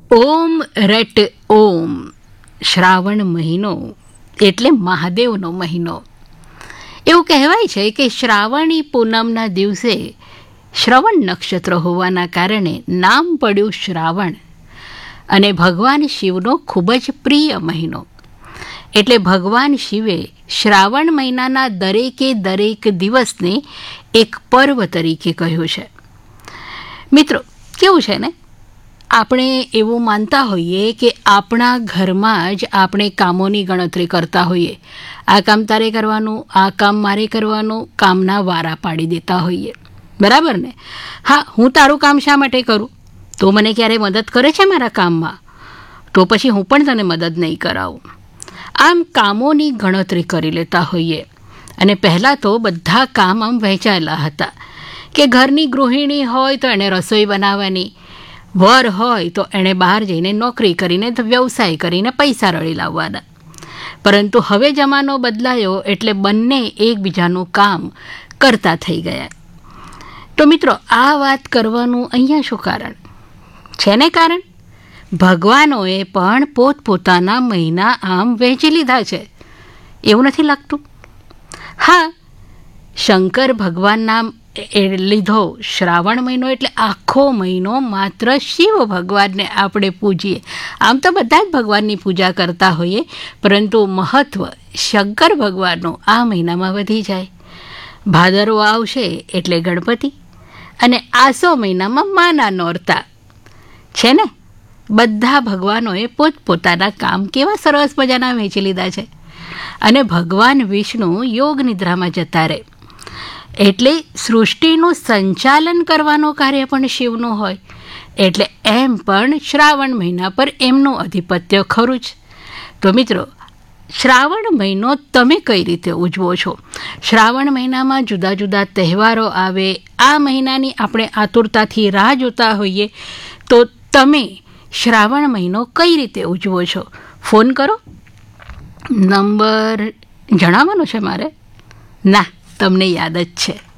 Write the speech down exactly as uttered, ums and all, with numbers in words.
ઓમ રટ ઓમ. શ્રાવણ મહિનો એટલે મહાદેવનો મહિનો. એવું કહેવાય છે કે શ્રાવણી પૂનમના દિવસે શ્રવણ નક્ષત્ર હોવાના કારણે નામ પડ્યું શ્રાવણ. અને ભગવાન શિવનો ખૂબ જ પ્રિય મહિનો. એટલે ભગવાન શિવે શ્રાવણ મહિનાના દરેકે દરેક દિવસને એક પર્વ તરીકે કહ્યું છે. મિત્રો, કેવું છે ને, આપણે એવું માનતા હોઈએ કે આપણા ઘરમાં જ આપણે કામોની ગણતરી કરતા હોઈએ. આ કામ તારે કરવાનું, આ કામ મારે કરવાનું, કામના વારા પાડી દેતા હોઈએ. બરાબર ને? હા, હું તારું કામ શા માટે કરું? તો મને ક્યારે મદદ કરે છે મારા કામમાં? તો પછી હું પણ તને મદદ નહીં કરાવું. આમ કામોની ગણતરી કરી લેતા હોઈએ. અને પહેલાં તો બધા કામ આમ વહેંચાયેલા હતા કે ઘરની ગૃહિણી હોય તો એણે રસોઈ બનાવવાની, વર હોય તો એણે બહાર જઈને નોકરી કરીને વ્યવસાય કરીને પૈસા રળી લાવવાના. પરંતુ હવે જમાનો બદલાયો એટલે બંને એકબીજાનું કામ કરતા થઈ ગયા. તો મિત્રો, આ વાત કરવાનું અહીંયા શું કારણ છે? ને કારણ ભગવાનોએ પણ પોતપોતાના મહિના આમ વહેંચી લીધા છે. એવું નથી લાગતું? હા, શંકર ભગવાનના એ લીધો શ્રાવણ મહિનો એટલે આખો મહિનો માત્ર શિવ ભગવાનને આપણે પૂજીએ. આમ તો બધા જ ભગવાનની પૂજા કરતા હોઈએ, પરંતુ મહત્ત્વ શંકર ભગવાનનું આ મહિનામાં વધી જાય. ભાદરવો આવશે એટલે ગણપતિ, અને આસો મહિનામાં માના નોરતા છે ને. બધા ભગવાનોએ પોતપોતાના કામ કેવા સરસ મજાના વહેંચી લીધા છે. અને ભગવાન વિષ્ણુ યોગ નિદ્રામાં જતા રહે એટલે સૃષ્ટિનું સંચાલન કરવાનો કાર્ય પણ શિવનું હોય. એટલે એમ પણ શ્રાવણ મહિના પર એમનું આધિપત્ય ખરું જ. તો મિત્રો, શ્રાવણ મહિનો તમે કઈ રીતે ઉજવો છો? શ્રાવણ મહિનામાં જુદા જુદા તહેવારો આવે, આ મહિનાની આપણે આતુરતાથી રાહ જોતા હોઈએ. તો તમે શ્રાવણ મહિનો કઈ રીતે ઉજવો છો? ફોન કરો. નંબર જણાવવાનો છે મારે? ના, તમને યાદ જ છે.